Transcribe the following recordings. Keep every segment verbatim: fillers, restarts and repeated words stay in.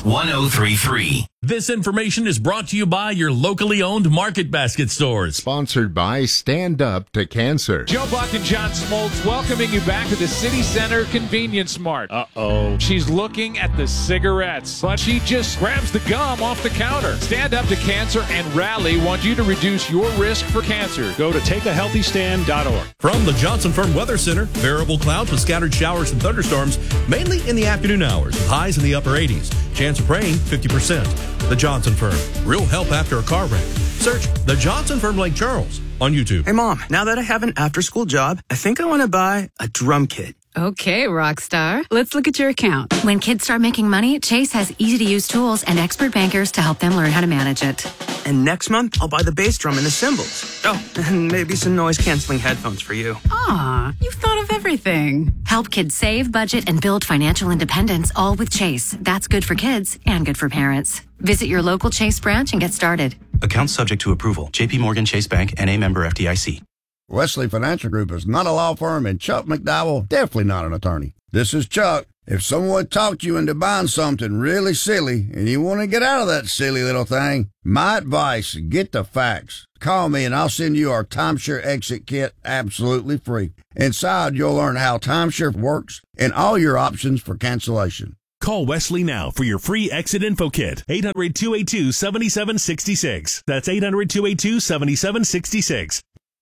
one oh three point three. This information is brought to you by your locally owned Market Basket stores. Sponsored by Stand Up to Cancer. Joe Buck and John Smoltz welcoming you back to the City Center Convenience Mart. Uh-oh. She's looking at the cigarettes, but she just grabs the gum off the counter. Stand Up to Cancer and Rally want you to reduce your risk for cancer. Go to take a healthy stand dot org. From the Johnson Firm Weather Center, variable clouds with scattered showers and thunderstorms, mainly in the afternoon hours, with highs in the upper eighties. Chance of rain, fifty percent. The Johnson Firm. Real help after a car wreck. Search The Johnson Firm Lake Charles on YouTube. Hey, Mom, now that I have an after-school job, I think I want to buy a drum kit. Okay, Rockstar. Let's look at your account. When kids start making money, Chase has easy-to-use tools and expert bankers to help them learn how to manage it. And next month, I'll buy the bass drum and the cymbals. Oh, and maybe some noise-canceling headphones for you. Aw, you've thought of everything. Help kids save, budget, and build financial independence, all with Chase. That's good for kids and good for parents. Visit your local Chase branch and get started. Account subject to approval. J P Morgan Chase Bank, N A member F D I C. Wesley Financial Group is not a law firm, and Chuck McDowell definitely not an attorney. This is Chuck. If someone talked you into buying something really silly and you want to get out of that silly little thing, my advice, get the facts. Call me and I'll send you our Timeshare Exit Kit absolutely free. Inside, you'll learn how timeshare works and all your options for cancellation. Call Wesley now for your free exit info kit. eight hundred, two eight two, seven seven six six. That's eight hundred, two eight two, seven seven six six.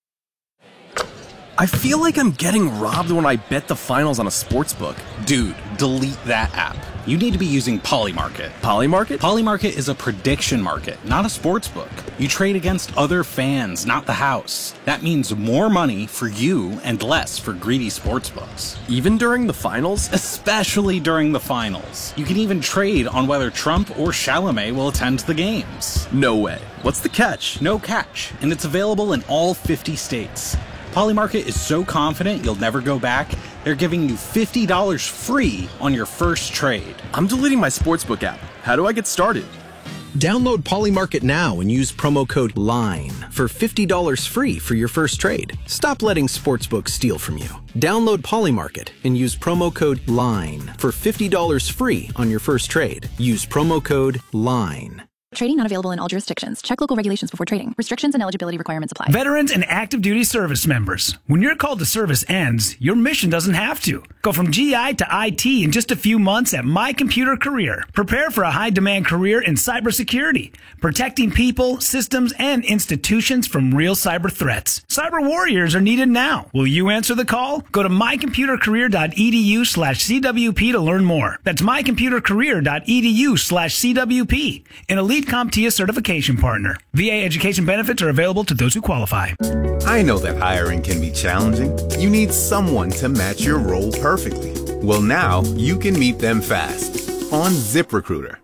I feel like I'm getting robbed when I bet the finals on a sports book. Dude, delete that app. You need to be using Polymarket. Polymarket? Polymarket is a prediction market, not a sports book. You trade against other fans, not the house. That means more money for you and less for greedy sports books. Even during the finals? Especially during the finals. You can even trade on whether Trump or Chalamet will attend the games. No way. What's the catch? No catch, and it's available in all fifty states. Polymarket is so confident you'll never go back, they're giving you fifty dollars free on your first trade. I'm deleting my sportsbook app. How do I get started? Download Polymarket now and use promo code LINE for fifty dollars free for your first trade. Stop letting sportsbooks steal from you. Download Polymarket and use promo code LINE for fifty dollars free on your first trade. Use promo code LINE. Trading not available in all jurisdictions. Check local regulations before trading. Restrictions and eligibility requirements apply. Veterans and active duty service members. When your call to service ends, your mission doesn't have to. Go from G I to I T in just a few months at My Computer Career. Prepare for a high-demand career in cybersecurity, protecting people, systems, and institutions from real cyber threats. Cyber warriors are needed now. Will you answer the call? Go to mycomputercareer.edu slash CWP to learn more. That's mycomputercareer.edu slash CWP. An elite CompTIA certification partner. V A education benefits are available to those who qualify. I know that hiring can be challenging. You need someone to match your role perfectly. Well, now you can meet them fast on ZipRecruiter.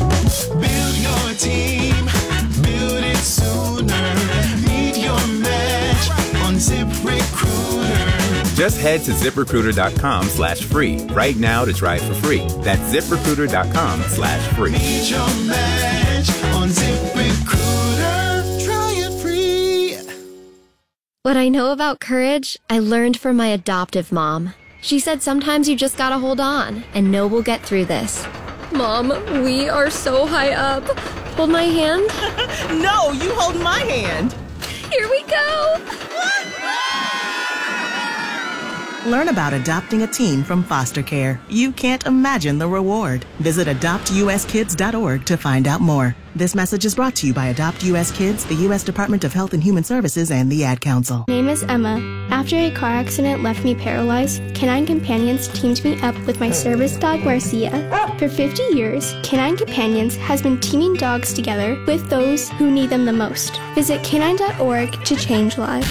Build your team, build it sooner. Meet your match on ZipRecruiter. Just head to ZipRecruiter.com slash free right now to try it for free. That's ZipRecruiter.com slash free. Meet your match on ZipRecruiter. Try it free. What I know about courage, I learned from my adoptive mom. She said sometimes you just gotta hold on and know we'll get through this. Mom, we are so high up. Hold my hand. No, you hold my hand. Here we go. Learn about adopting a teen from foster care. You can't imagine the reward. Visit adopt u s kids dot org to find out more. This message is brought to you by Adopt U S Kids, the U S Department of Health and Human Services, and the Ad Council. My name is Emma. After a car accident left me paralyzed, Canine Companions teamed me up with my service dog, Marcia. For fifty years, Canine Companions has been teaming dogs together with those who need them the most. Visit canine dot org to change lives.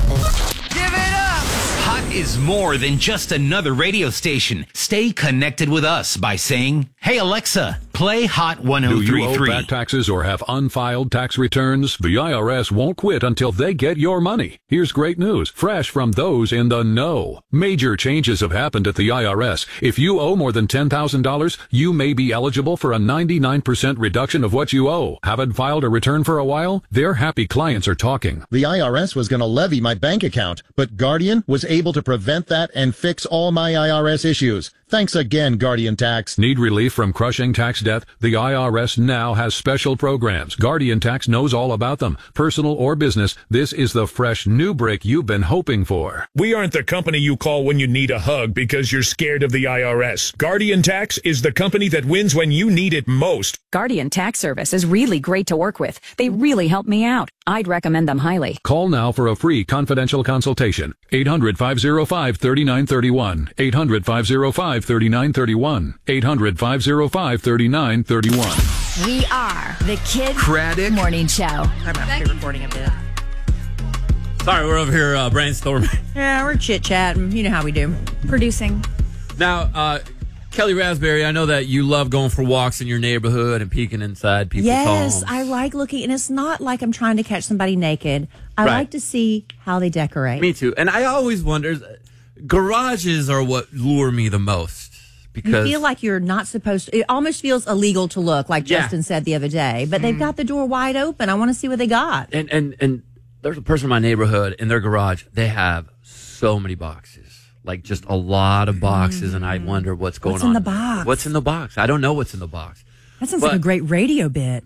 Is more than just another radio station. Stay connected with us by saying, "Hey Alexa, play Hot one oh three point three." Do you owe back taxes or have unfiled tax returns? The I R S won't quit until they get your money. Here's great news, fresh from those in the know. Major changes have happened at the I R S. If you owe more than ten thousand dollars, you may be eligible for a ninety-nine percent reduction of what you owe. Haven't filed a return for a while? Their happy clients are talking. The I R S was going to levy my bank account, but Guardian was able to prevent that and fix all my I R S issues. Thanks again, Guardian Tax. Need relief from crushing tax debt? The I R S now has special programs. Guardian Tax knows all about them. Personal or business, this is the fresh new break you've been hoping for. We aren't the company you call when you need a hug because you're scared of the I R S. Guardian Tax is the company that wins when you need it most. Guardian Tax Service is really great to work with. They really help me out. I'd recommend them highly. Call now for a free confidential consultation. eight hundred, five oh five, three nine three one. eight hundred, five oh five, three nine three one. eight hundred, five oh five, three nine three one. We are the Kid Craddock Morning Show. I'm actually recording a bit. Sorry, we're over here uh, brainstorming. Yeah, we're chit-chatting. You know how we do. Producing. Now, uh, Kelly Raspberry, I know that you love going for walks in your neighborhood and peeking inside people's yes, homes. Yes, I like looking, and it's not like I'm trying to catch somebody naked. I Right. like to see how they decorate. Me too. And I always wonder, garages are what lure me the most. You Because feel like you're not supposed to. It almost feels illegal to look, like Yeah. Justin said the other day. But they've got the door wide open. I want to see what they got. And, and, and there's a person in my neighborhood, in their garage, they have so many boxes. Like just a lot of boxes, and I wonder what's going What's on. in the box? What's in the box? I don't know what's in the box. That sounds But- like a great radio bit.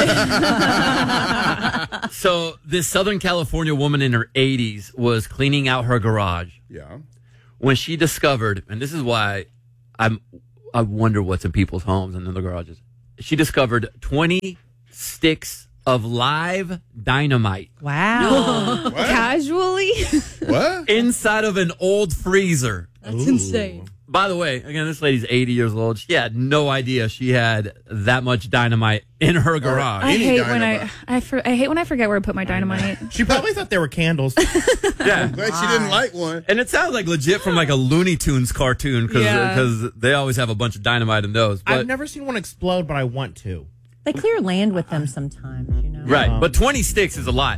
So this Southern California woman in her eighties was cleaning out her garage. Yeah. When she discovered, and this is why I'm, I wonder what's in people's homes and in the garages. She discovered twenty sticks of live dynamite. Wow. Casually? What? Inside of an old freezer. That's insane. By the way, again, this lady's eighty years old. She had no idea she had that much dynamite in her garage. I hate when I I, for, I hate when I forget where to put my dynamite. She probably thought they were candles. Yeah. Glad she didn't like one. And it sounds like legit from like a Looney Tunes cartoon because Yeah. they always have a bunch of dynamite in those. But, I've never seen one explode, but I want to. They clear land with them sometimes, you know. right. But twenty sticks is a lot.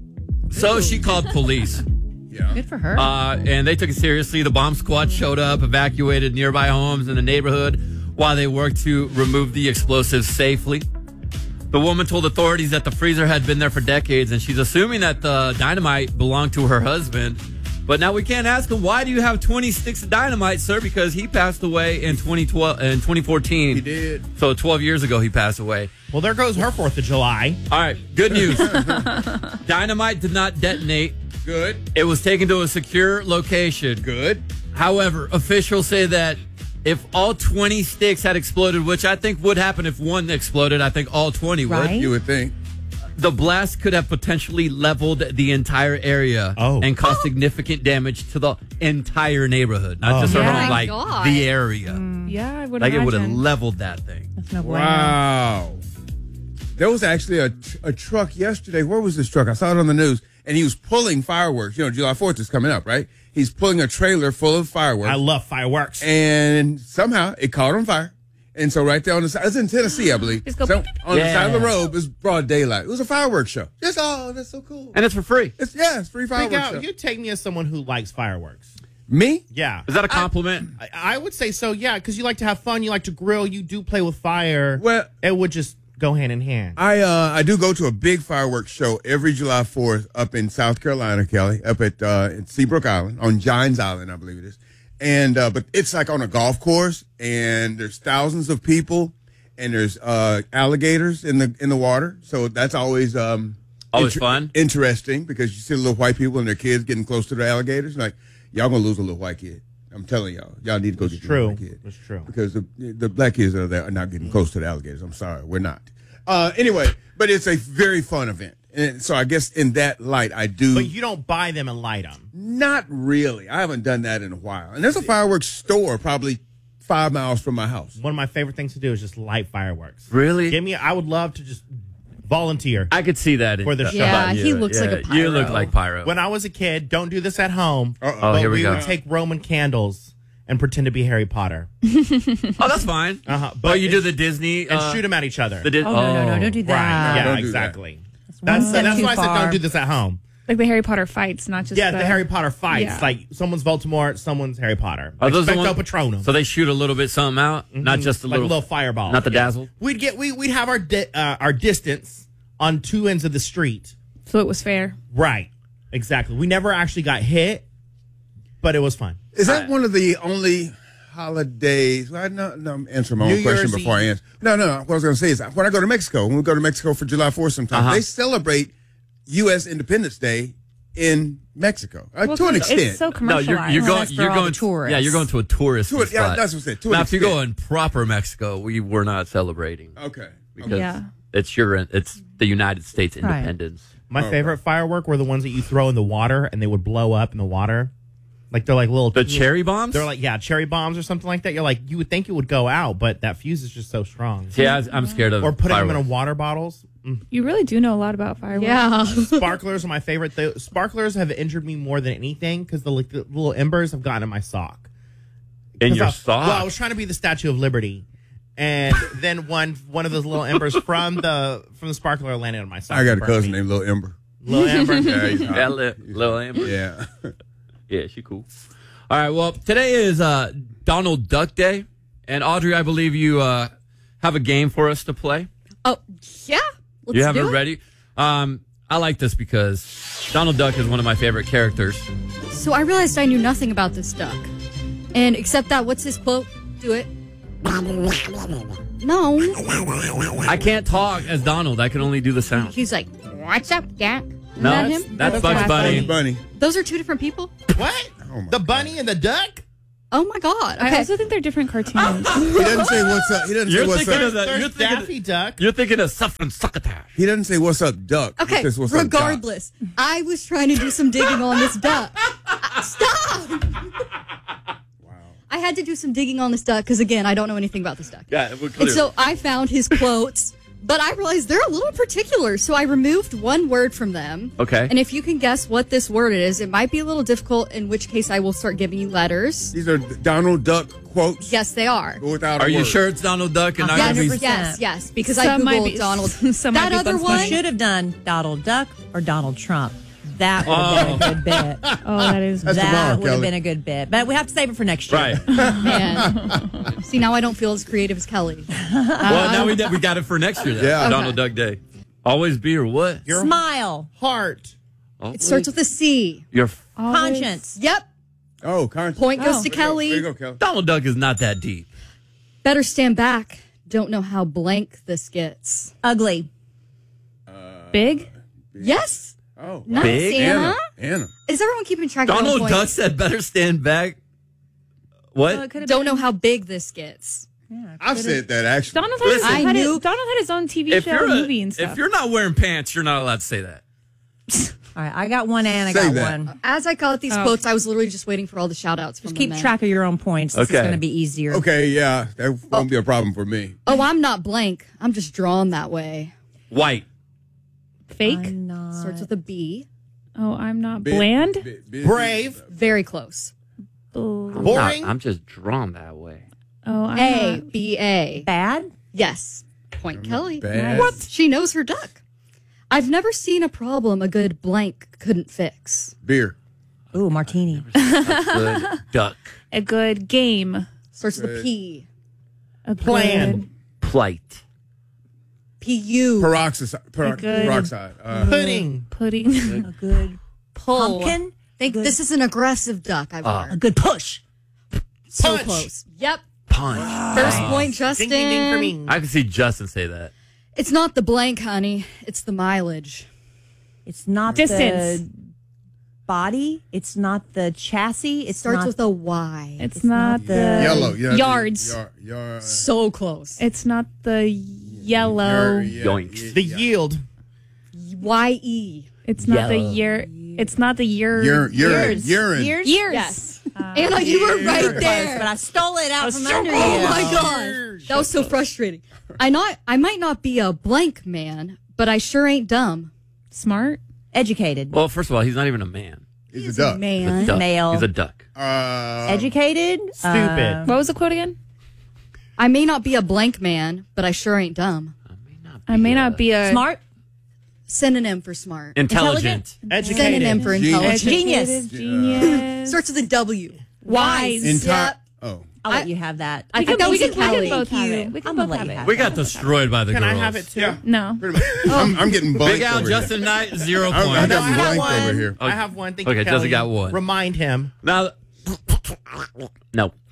So she called police. Yeah. Good for her. Uh, and they took it seriously. The bomb squad showed up, evacuated nearby homes in the neighborhood while they worked to remove the explosives safely. The woman told authorities that the freezer had been there for decades, and she's assuming that the dynamite belonged to her husband. But now we can't ask him, why do you have twenty sticks of dynamite, sir? Because he passed away in twenty twelve, in twenty fourteen. He did. So twelve years ago, he passed away. Well, there goes her fourth of July. All right, good news. Dynamite did not detonate. Good. It was taken to a secure location. Good. However, officials say that if all twenty sticks had exploded, which I think would happen if one exploded, I think all twenty would. Right. You would think. The blast could have potentially leveled the entire area Oh. and caused significant damage to the entire neighborhood, not just her Oh home, my like God. the area. Yeah, I would Like it would have imagine. leveled that thing. That's no bueno. Wow. There was actually a, a truck yesterday. Where was this truck? I saw it on the news. And he was pulling fireworks. You know, July fourth is coming up, right? He's pulling a trailer full of fireworks. I love fireworks. And somehow it caught on fire. And so right there on the side, it's in Tennessee, I believe. Just go So beep, beep, beep. on the side of the Yeah. road, it's broad daylight. It was a fireworks show. Just, oh, that's so cool. And it's for free. It's, yeah, it's free Think fireworks out, show. you take me as someone who likes fireworks. Me? Yeah. Is that a compliment? I, I would say so, yeah, because you like to have fun, you like to grill, you do play with fire. Well, it would just go hand in hand. I uh I do go to a big fireworks show every July fourth up in South Carolina, Kelly, up at uh at Seabrook Island, on Gines Island, I believe it is. And uh but it's like on a golf course, and there's thousands of people, and there's uh alligators in the in the water. So that's always um Always fun. interesting, because you see little white people and their kids getting close to the alligators. Like, y'all gonna lose a little white kid. I'm telling y'all, y'all need to go It's get true. your white kid. It's true. Because the the black kids that are there are not getting close to the alligators. I'm sorry, we're not. Uh, anyway, but it's a very fun event, and so I guess in that light, I do. But you don't buy them and light them. Not really. I haven't done that in a while. And there's a fireworks store probably five miles from my house. One of my favorite things to do is just light fireworks. Really? Give me. I would love to just volunteer. I could see that. For the uh, show. Yeah, about he you. looks like a You pyro. look like pyro. When I was a kid, don't do this at home. Uh-oh. Oh, but here we we go. would take Roman candles and pretend to be Harry Potter. Oh, that's fine. Uh-huh. But you do the Disney and uh, shoot them at each other. The Dis- Oh, no, no, no, don't do that. Right. Yeah, Don't do exactly. one That's, step that's too why I said far. don't do this at home. Like the Harry Potter fights, not just Yeah, the, the Harry Potter fights. Yeah. Like someone's Voldemort, someone's Harry Potter. Are those the Expecto ones- Patronum. So they shoot a little bit something out, not Mhm. just a like little, a little fireball. not the Yeah. dazzle. We'd get we we'd have our di- uh, our distance on two ends of the street. So it was fair. Right. Exactly. We never actually got hit, but it was fun. Is that one of the only holidays. Well, no, no, I'm answering my New own question Year's before I Eve. answer. No, no, what I was going to say is when I go to Mexico, when we go to Mexico for July fourth sometimes, Uh-huh. they celebrate U S Independence Day in Mexico uh, Well, to an it's extent. so No, commercialized. you're, you're Well, going. that's for You're all going. the tourists. Yeah, you're going to a tourist To a- spot. yeah, that's what I said, to an now, if you extent. go in proper Mexico, we were not celebrating Okay. because Yeah. it's your. It's the United States Right. independence. My Okay. favorite firework were the ones that you throw in the water and they would blow up in the water. Like they're like little The cherry bombs. They're like yeah, cherry bombs or something like that. You're like you would think it would go out, but that fuse is just so strong. Yeah, I'm scared of. Or putting them in fireworks. water bottles. Mm. You really do know a lot about fireworks. Yeah. Sparklers are my favorite. The sparklers have injured me more than anything because the, like, the little embers have gotten in my sock. In 'Cause your I- sock. Well, I was trying to be the Statue of Liberty, and then one one of those little embers from the from the sparkler landed on my sock. I got a and burned cousin me. named Little Ember. Little Amber. Yeah, he's Yeah, li- little Amber. Yeah. Yeah, she cool. All right, well, today is uh, Donald Duck Day, and Audrey, I believe you uh, have a game for us to play. Oh, yeah. Let's you have do it ready? Um, I like this because Donald Duck is one of my favorite characters. So I realized I knew nothing about this duck. And except that, what's his quote? Do it. No. I can't talk as Donald. I can only do the sound. He's like, what's up, Jack? No, Not that's, him? that's Bugs Bunny. Bunny. Those are two different people? What? Oh my The bunny and the duck? Oh my God. I Okay. also think they're different cartoons. He doesn't say what's up. He doesn't You're say what's thinking up. of the, There's you're thinking Daffy of, Duck. you're thinking of Suffering Succotash. He doesn't say what's up, duck. He Okay, says, what's up, duck. regardless, I was trying to do some digging on this duck. Stop! I had to do some digging on this duck because, again, I don't know anything about this duck. Yeah, we're And clear. so I found his quotes, but I realized they're a little particular. So I removed one word from them. Okay. And if you can guess what this word is, it might be a little difficult, in which case I will start giving you letters. These are Donald Duck quotes. Yes, they are. Without a Are you word. sure it's Donald Duck and not Yes, one hundred gonna be? percent. yes, yes, because I Some might Googled be- Donald. some might that be other Bugs one, Bunny. Should have done Donald Duck or Donald Trump. That would have been a good bit. Oh, that is. That's that tomorrow, would have Kelly. been a good bit. But we have to save it for next year. Right. Man. See, now I don't feel as creative as Kelly. Well, now we we got it for next year. Then. Yeah. Donald Duck Day. Always be or what? Your Smile. heart. It starts with a C. Your Conscience. Yep. Oh, conscience. Point goes Oh. to There you go, Kelly. There you go, Kelly. Donald Duck is not that deep. Better stand back. Don't know how blank this gets. Ugly. Big. Yes. Oh, Nice, Big? Anna. Anna. Anna. Is everyone keeping track of Donald their Duck points? said, "Better stand back." What? Don't know how big this gets. I've said that actually. Donald had, Listen. I had knew- his, Donald had his own T V if show, you're and a- movie, and stuff. if you're not wearing pants, you're not allowed to say that. All right, I got one and I Say got that. one. As I got these Oh. quotes, I was literally just waiting for all the shout outs from Just the keep men. track of your own points. This Okay. is going to be easier. Okay, yeah, that won't be a problem for me. Oh, I'm not blank. I'm just drawn that way. White. Fake. I'm not. Starts with a B. Oh, I'm not Big- bland. big- big- Brave. Very close. Oh, I'm Boring. not- I'm just drawn that way. I'm A. not. B. A. Bad? Yes. Point Kelly. bad. What? She knows her duck. I've never seen a problem a good blank couldn't fix. Beer. Ooh, martini. Good duck. A good game. Starts with a P. A Plan. good Plight. P. U. Peroxide. Perox- Good. peroxide. Uh, Pudding. pudding. A good Pull. pumpkin. Think this is an aggressive duck I've Uh, A heard. good push. So Punch. close. Yep. Punch. First point, Justin. Ding, ding, ding for me. I can see Justin say that. It's not the blank, honey. It's the mileage. It's not Distance. the body. It's not the chassis. It Starts not, with a Y. It's, It's not, not the, the- yellow. Yeah, yards. Yar, yar, So close. It's not the yellow. yar- yeah, Yoinks. The yeah. yield. Y E. It's not the Yellow. year. It's not the year. Urine. Urine. Years. Urine. Years. Years. Yes. Anna, you were right there. But I stole it out from under you. Oh my gosh. That was so frustrating. I not I might not be a blank man, but I sure ain't dumb. Smart. Educated. Well, first of all, he's not even a man. He's, He's a a duck. He's a man. duck. Male. He's a duck. Uh, Educated. Stupid. Uh, What was the quote again? I may not be a blank man, but I sure ain't dumb. I may not be a smart. Synonym for smart. Intelligent. Educated. Synonym for intelligent. Genius. Educated, Genius. Starts with a W. Wise. entire. Yep. Oh. I'll let you have that. I We can, think that we was can, a we can Kelly. both have you. it. We can I'm both gonna have let you it. have We got destroyed by the Can girls. I have it too? Yeah. No. Pretty much. I'm, I'm getting blanked Big Al, over Justin Knight, zero I'm- points. I'm No, getting I have blanked one. over here. I have one. Thank Okay, you, Jesse Kelly. got one. Remind him. Now, no.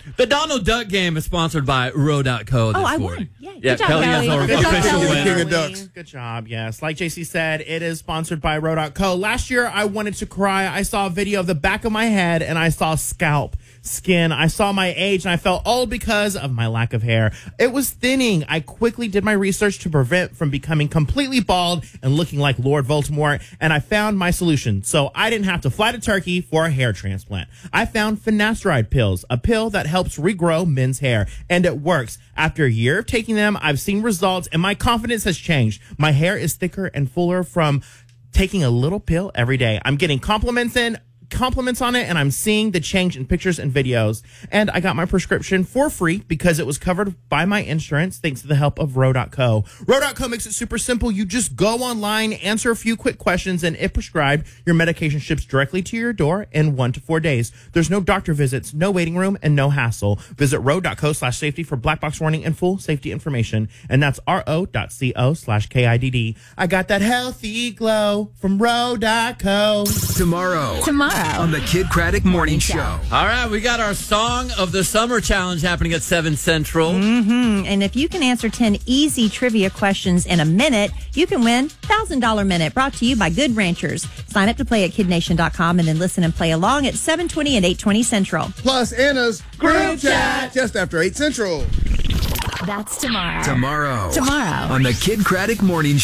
The Donald Duck game is sponsored by Row dot co. Oh, I morning. won. Yay. Yeah, Good job, Kelly Kelly. has our Good job, official Kelly. winner. King of Ducks. Good job, yes. Like J C said, it is sponsored by Row dot co. Last year, I wanted to cry. I saw a video of the back of my head, and I saw scalp, skin. I saw my age, and I felt old because of my lack of hair. It was thinning. I quickly did my research to prevent from becoming completely bald and looking like Lord Voldemort, and I found my solution. So I didn't have to fly to Turkey for a hair transplant. I found finasteride pills, a pill that helps regrow men's hair, and it works. After a year of taking them, I've seen results, and my confidence has changed. My hair is thicker and fuller from taking a little pill every day. I'm getting compliments in compliments on it, and I'm seeing the change in pictures and videos. And I got my prescription for free because it was covered by my insurance thanks to the help of Row dot co. Row dot co makes it super simple. You just go online, answer a few quick questions, and if prescribed, your medication ships directly to your door in one to four days. There's no doctor visits, no waiting room, and no hassle. Visit row dot co slash safety for black box warning and full safety information. And that's ro dot co slash K I D D. I got that healthy glow from Row dot co. Tomorrow. Tomorrow. On the Kid Craddock Morning Show. All right, we got our Song of the Summer Challenge happening at seven Central. Mm-hmm. And if you can answer ten easy trivia questions in a minute, you can win one thousand dollars Minute, brought to you by Good Ranchers. Sign up to play at kid nation dot com and then listen and play along at seven twenty and eight twenty Central. Plus Anna's group chat just after eight Central. That's tomorrow. Tomorrow. Tomorrow. On the Kid Craddock Morning Show.